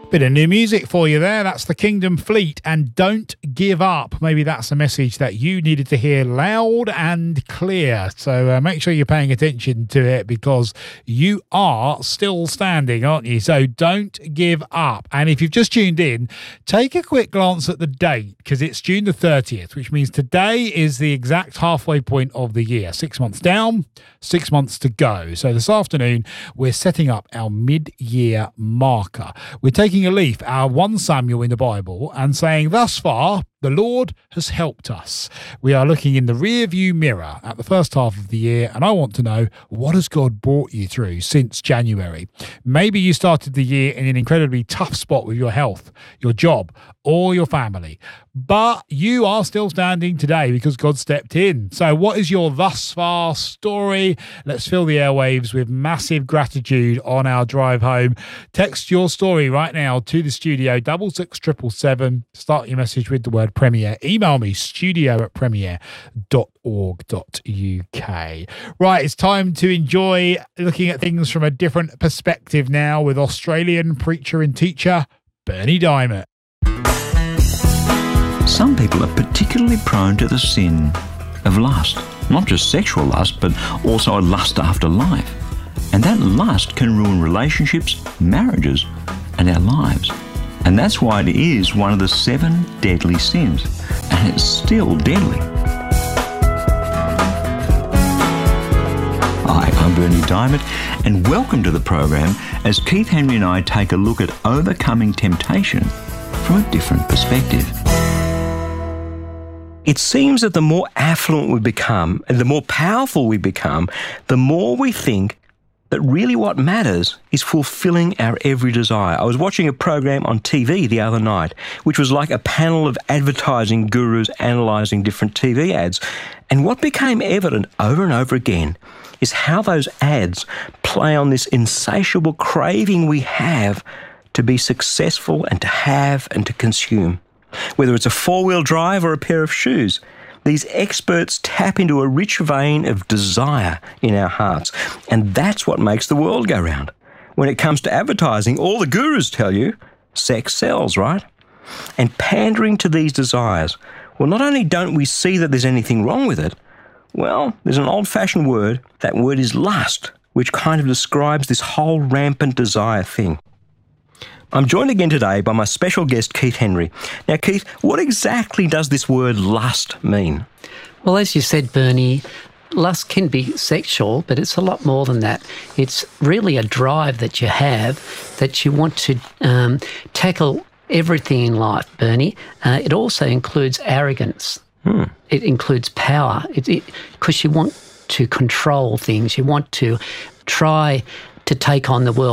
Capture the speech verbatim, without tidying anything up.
Bit of new music for you there. That's the Kingdom Fleet and Don't Give Up. Maybe that's a message that you needed to hear loud and clear. So uh, make sure you're paying attention to it because you are still standing, aren't you? So don't give up. And if you've just tuned in, take a quick glance at the date because it's June the thirtieth, which means today is the exact halfway point of the year. Six months down, six months to go. So this afternoon, we're setting up our mid-year marker. We're taking a leaf out of First Samuel in the Bible and saying, thus far, the Lord has helped us. We are looking in the rear view mirror at the first half of the year, and I want to know, what has God brought you through since January? Maybe you started the year in an incredibly tough spot with your health, your job, or your family, but you are still standing today because God stepped in. So what is your thus far story? Let's fill the airwaves with massive gratitude on our drive home. Text your story right now to the studio, double six triple seven. Start your message with the word Premier. Email me, studio at premier dot org dot U K. Right, it's time to enjoy looking at things from a different perspective now with Australian preacher and teacher Berni Dymet. Some people are particularly prone to the sin of lust, not just sexual lust, but also a lust after life. And that lust can ruin relationships, marriages, and our lives. And that's why it is one of the seven deadly sins, and it's still deadly. Hi, I'm Berni Dymet, and welcome to the program as Keith Henry and I take a look at overcoming temptation from a different perspective. It seems that the more affluent we become and the more powerful we become, the more we think that really what matters is fulfilling our every desire. I was watching a program on T V the other night, which was like a panel of advertising gurus analysing different T V ads. And what became evident over and over again is how those ads play on this insatiable craving we have to be successful and to have and to consume. Whether it's a four-wheel drive or a pair of shoes, these experts tap into a rich vein of desire in our hearts, and that's what makes the world go round. When it comes to advertising, all the gurus tell you, sex sells, right? And pandering to these desires, well, not only don't we see that there's anything wrong with it, well, there's an old-fashioned word, that word is lust, which kind of describes this whole rampant desire thing. I'm joined again today by my special guest, Keith Henry. Now, Keith, what exactly does this word lust mean? Well, as you said, Bernie, lust can be sexual, but it's a lot more than that. It's really a drive that you have that you want to um, tackle everything in life, Bernie. Uh, it also includes arrogance. Hmm. It includes power. It, it, 'cause you want to control things. You want to try to take on the world.